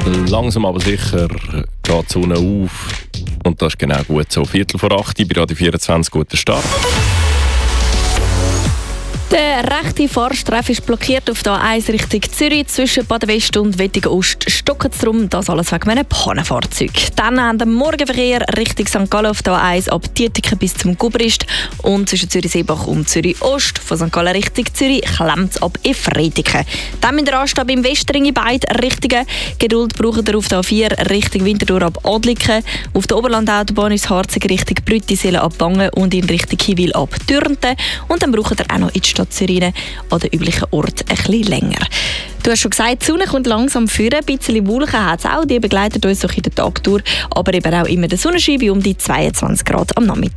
Langsam aber sicher geht die Sonne auf. Und das ist genau gut so. 7:45 bei Radio 24, guter Start. Der rechte Fahrstreifen ist blockiert auf der A1 Richtung Zürich. Zwischen Baden-West und Wettigen-Ost stocken es drum. Das alles wegen einem Pannenfahrzeug. Dann haben wir Morgenverkehr Richtung St. Gallen auf der A1 ab Dietiken bis zum Gubrist. Und zwischen Zürich-Seebach und Zürich-Ost von St. Gallen Richtung Zürich klemmt es ab Efretiken. Dann mit der Anstieg im Westring in beide Richtungen. Geduld braucht ihr auf der A4 Richtung Winterthur ab Adliken. Auf der Oberlandautobahn ist Harzig Richtung Brüttisellen ab Wangen und in Richtung Hiwil ab Dürnten. Und dann braucht ihr auch noch in die Stadt Zürich an den üblichen Ort ein bisschen länger. Du hast schon gesagt, die Sonne kommt langsam vor. Ein bisschen Wolken hat es auch, die begleitet uns durch den Tag durch, aber eben auch immer der Sonnenschein bei um die 22 Grad am Nachmittag.